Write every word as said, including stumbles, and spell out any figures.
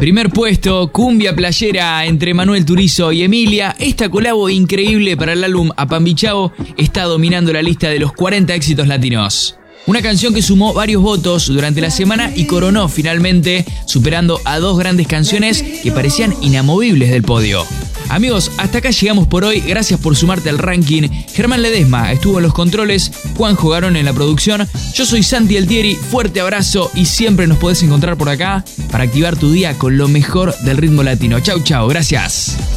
Primer puesto, Cumbia Playera entre Manuel Turizo y Emilia. Esta colabo increíble para el álbum Apambichao está dominando la lista de los cuarenta éxitos latinos. Una canción que sumó varios votos durante la semana y coronó finalmente, superando a dos grandes canciones que parecían inamovibles del podio. Amigos, hasta acá llegamos por hoy. Gracias por sumarte al ranking. Germán Ledesma estuvo en los controles, Juanjo Garón en la producción. Yo soy Santi Altieri, fuerte abrazo y siempre nos podés encontrar por acá para activar tu día con lo mejor del ritmo latino. Chau, chau, gracias.